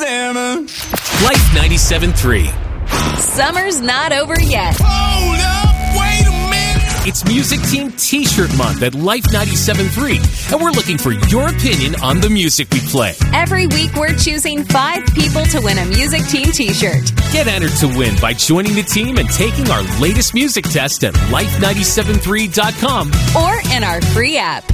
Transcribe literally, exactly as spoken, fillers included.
forever. Life ninety-seven point three. Summer's not over yet. Hold up, wait a minute. It's Music Team T-Shirt Month at Life ninety-seven point three, and we're looking for your opinion on the music we play. Every week, we're choosing five people to win a Music Team T-shirt. Get entered to win by joining the team and taking our latest music test at life nine seven three dot com Or in our free app.